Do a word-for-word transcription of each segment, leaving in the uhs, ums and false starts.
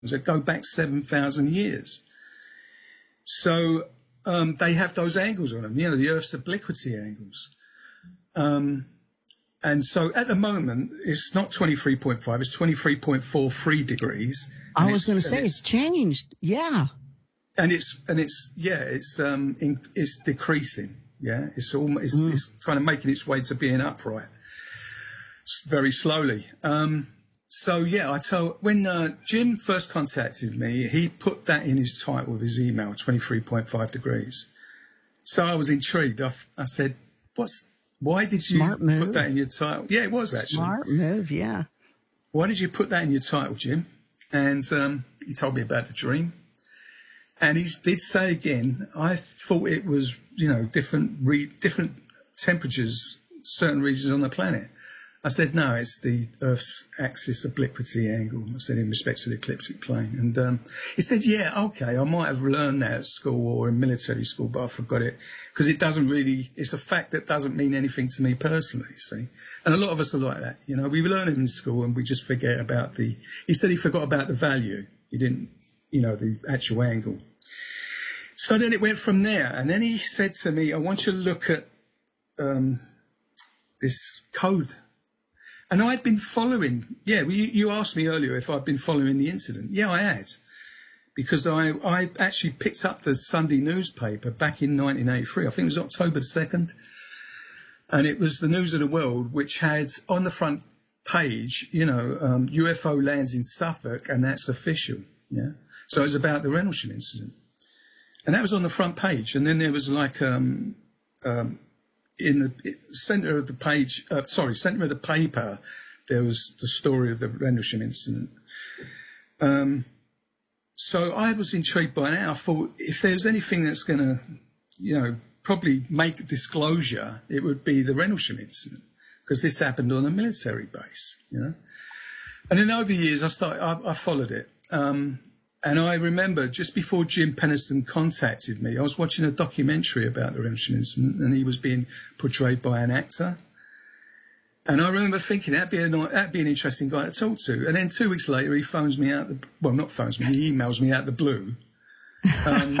that go back seven thousand years. So um, they have those angles on them, you know, the Earth's obliquity angles. Um, and so at the moment, it's not twenty-three point five, it's twenty-three point four three degrees. I was going to say, it's, it's changed. Yeah. And it's, and it's, yeah, it's, um, in, it's decreasing. Yeah. It's almost, it's, mm. it's kind of making its way to being upright very slowly. Um, so yeah, I told, when, uh, Jim first contacted me, he put that in his title of his email, twenty-three point five degrees. So I was intrigued. I, I said, what's, why did you Smart move. put that in your title? Yeah, it was actually. Smart move. Yeah. Why did you put that in your title, Jim? And, um, he told me about the dream. And he did say again, I thought it was, you know, different re different temperatures, certain regions on the planet. I said, no, it's the Earth's axis obliquity angle. I said, in respect to the ecliptic plane. And um, he said, yeah, okay, I might have learned that at school or in military school, but I forgot it because it doesn't really, it's a fact that doesn't mean anything to me personally, see. And a lot of us are like that. You know, we learn it in school and we just forget about the, he said he forgot about the value. He didn't, you know, the actual angle. So then it went from there. And then he said to me, I want you to look at um, this code. And I'd been following, yeah, well, you, you asked me earlier if I'd been following the incident. Yeah, I had. Because I, I actually picked up the Sunday newspaper back in nineteen eighty-three. I think it was October second. And it was the News of the World, which had on the front page, you know, um, U F O lands in Suffolk, and that's official. Yeah. So it was about the Rendlesham incident. And that was on the front page. And then there was like, um, um, in the centre of the page, uh, sorry, centre of the paper, there was the story of the Rendlesham incident. Um, so I was intrigued by that. I thought if there's anything that's going to, you know, probably make a disclosure, it would be the Rendlesham incident, because this happened on a military base, you know. And then over the years, I started, I, I followed it. Um, And I remember just before Jim Penniston contacted me, I was watching a documentary about the Rendlesham incident, and he was being portrayed by an actor. And I remember thinking that'd be, a, that'd be an interesting guy to talk to. And then two weeks later, he phones me out, the, well, not phones me, he emails me out the blue. Um,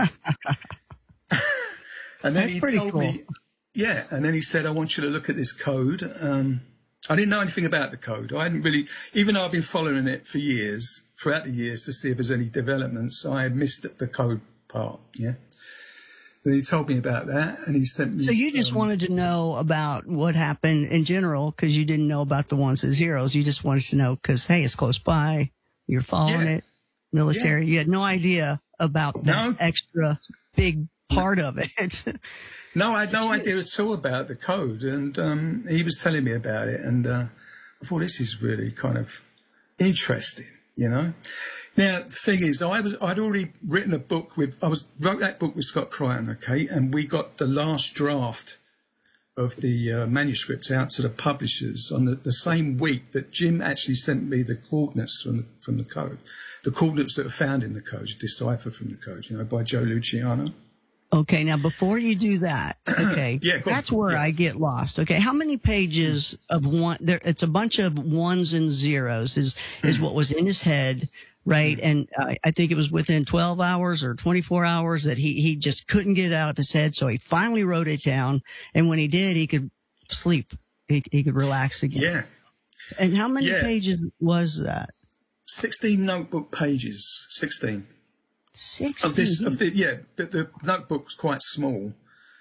and then That's he pretty told cool. me, yeah, and then he said, I want you to look at this code. Um, I didn't know anything about the code. I hadn't really, even though I've been following it for years, throughout the years to see if there's any developments, I had missed the code part, yeah. And he told me about that, and he sent me... So you just um, wanted to know about what happened in general, because you didn't know about the ones and zeros. You just wanted to know because, hey, it's close by, you're following yeah. it, military. Yeah. You had no idea about that no. extra big part of it. No, I had no idea at all about the code, and um, he was telling me about it, and uh, I thought this is really kind of interesting, you know. Now the thing is, I was I'd already written a book with I was wrote that book with Scott Crichton, okay, and we got the last draft of the uh, manuscript out to the publishers on the, the same week that Jim actually sent me the coordinates from the from the code, the coordinates that are found in the code, deciphered from the code, you know, by Joe Luciano. Okay, now before you do that, okay, yeah, that's where yeah. I get lost. Okay, how many pages of one? There, it's a bunch of ones and zeros. Is is what was in his head, right? And uh, I think it was within twelve hours or twenty-four hours that he he just couldn't get it out of his head. So he finally wrote it down, and when he did, he could sleep. He he could relax again. Yeah. And how many yeah. pages was that? Sixteen notebook pages. Sixteen. Sixteen. Of this, of the, yeah, the, the notebook's quite small,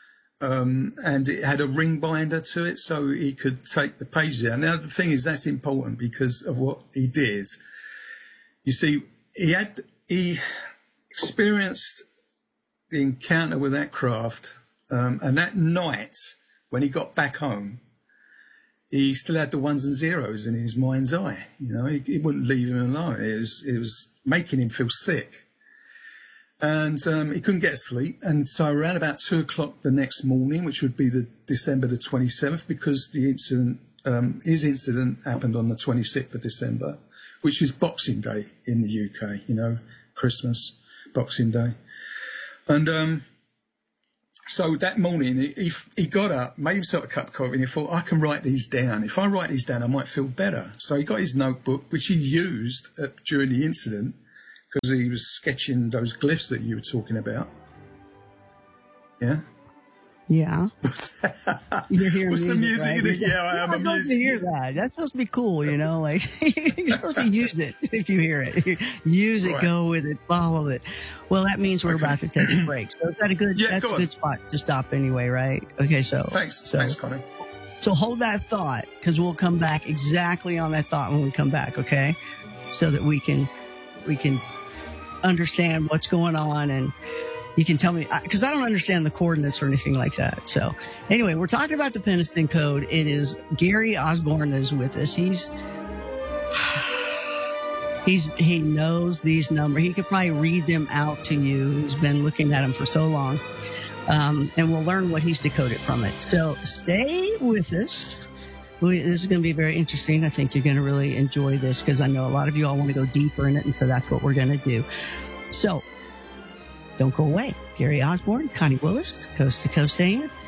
um, and it had a ring binder to it, so he could take the pages out. Now the thing is, that's important because of what he did. You see, he had he experienced the encounter with that craft, um, and that night when he got back home, he still had the ones and zeros in his mind's eye. You know, he, he wouldn't leave him alone. It was it was making him feel sick. And um, he couldn't get sleep. And so around about two o'clock the next morning, which would be the December the twenty-seventh, because the incident, um, his incident happened on the twenty-sixth of December, which is Boxing Day in the U K, you know, Christmas, Boxing Day. And um, so that morning he, he, he got up, made himself a cup of coffee, and he thought, I can write these down. If I write these down, I might feel better. So he got his notebook, which he used uh, during the incident, because he was sketching those glyphs that you were talking about. Yeah. Yeah. You're hearing What's music, the music right? in it? Yeah, I am a You're supposed music. to hear that. That's supposed to be cool, you know, like you're supposed to use it if you hear it. Use it, Right. go with it, follow it. Well, that means we're Okay. about to take a break. So is that a good, Yeah, that's go a on. good spot to stop anyway, right? Okay, so. Thanks. So, Thanks, Connie. So hold that thought because we'll come back exactly on that thought when we come back. Okay. So that we can, we can understand what's going on and you can tell me, because I don't understand the coordinates or anything like that. So anyway, we're talking about the Penniston Code. It is Gary Osborne is with us. He's, he's, he knows these numbers. He could probably read them out to you. He's been looking at them for so long. Um, and we'll learn what he's decoded from it. So stay with us. We, this is going to be very interesting. I think you're going to really enjoy this because I know a lot of you all want to go deeper in it. And so that's what we're going to do. So don't go away. Gary Osborne, Connie Willis, Coast to Coast A M.